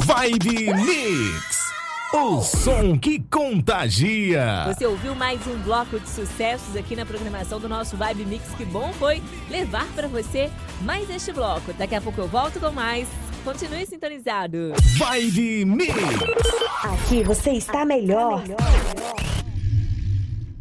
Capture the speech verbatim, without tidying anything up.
Vibe Mix, o som que contagia. Você ouviu mais um bloco de sucessos aqui na programação do nosso Vibe Mix. Que bom foi levar pra você mais este bloco. Daqui a pouco eu volto com mais. Continue sintonizado. Vibe Mix. Aqui você está melhor.